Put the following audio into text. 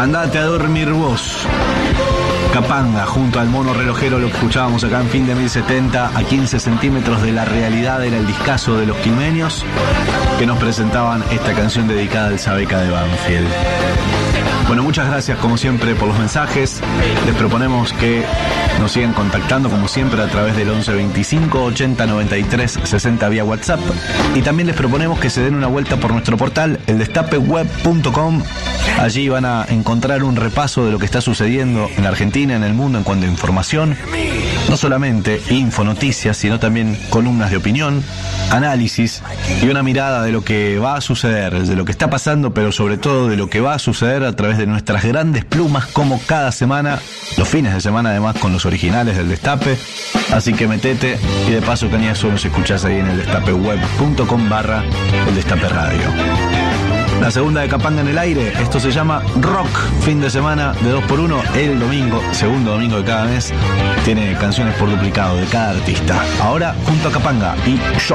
Andate a dormir vos. Capanga, junto al Mono Relojero, lo que escuchábamos acá en Fin de 1070, a 15 centímetros de la realidad, era el discazo de los quilmeños que nos presentaban esta canción dedicada al Sabeca de Banfield. Bueno, muchas gracias como siempre por los mensajes. Les proponemos que nos sigan contactando como siempre a través del 11 25 80 93 60 vía WhatsApp. Y también les proponemos que se den una vuelta por nuestro portal, eldestapeweb.com. Allí van a encontrar un repaso de lo que está sucediendo en Argentina, en el mundo en cuanto a información. No solamente info, noticias, sino también columnas de opinión, análisis y una mirada de lo que va a suceder, de lo que está pasando, pero sobre todo de lo que va a suceder a través de nuestras grandes plumas, como cada semana, los fines de semana además con los originales del Destape. Así que metete y de paso Cañazo nos escuchás ahí en eldestapeweb.com/eldestape radio. La segunda de Capanga en el aire, esto se llama Rock, fin de semana de 2x1, el domingo, segundo domingo de cada mes, tiene canciones por duplicado de cada artista. Ahora junto a Capanga y yo.